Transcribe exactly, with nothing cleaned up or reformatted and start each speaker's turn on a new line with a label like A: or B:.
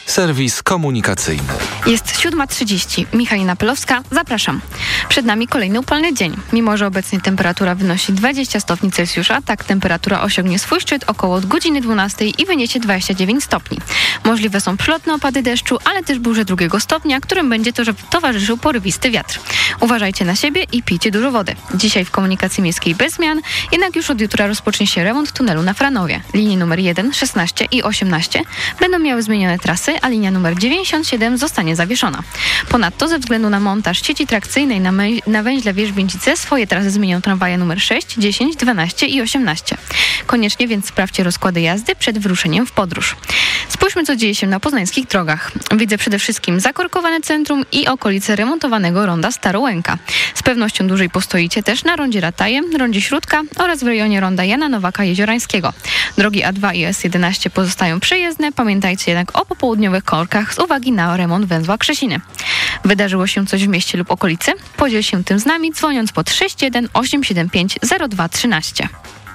A: Serwis komunikacyjny.
B: Jest siódma trzydzieści. Michalina Pelowska, zapraszam. Przed nami kolejny upalny dzień. Mimo że obecnie temperatura wynosi dwadzieścia stopni Celsjusza, tak temperatura osiągnie swój szczyt około godziny dwunastej i wyniesie dwadzieścia dziewięć stopni. Możliwe są przelotne opady deszczu, ale też burze drugiego stopnia, którym będzie to, że towarzyszył porywisty wiatr. Uważajcie na siebie i pijcie dużo wody. Dzisiaj w komunikacji miejskiej bez zmian, jednak już od jutra rozpocznie się remont tunelu na Franowie. Linie numer jeden, szesnaście i osiemnaście będą miały zmienione trasy, a linia numer dziewięćdziesiąt siedem zostanie zawieszona. Ponadto ze względu na montaż sieci trakcyjnej na, me- na węźle Wierzbięcice swoje trasy zmienią tramwaje numer sześć, dziesięć, dwanaście i osiemnaście. Koniecznie więc sprawdźcie rozkłady jazdy przed wyruszeniem w podróż. Spójrzmy, co dzieje się na poznańskich drogach. Widzę przede wszystkim zakorkowane centrum i okolice remontowanego ronda Starołęka. Z pewnością dłużej postoicie też na rondzie Rataje, rondzie Śródka oraz w rejonie ronda Jana Nowaka Jeziorańskiego. Drogi A dwa i S jedenaście pozostają przejezdne. Pamiętajcie jednak o popołudniowych korkach z uwagi na remont węzła Krzesiny. Wydarzyło się coś w mieście lub okolicy? Podziel się tym z nami, dzwoniąc pod sześć jeden osiem siedem pięć zero dwa trzynaście.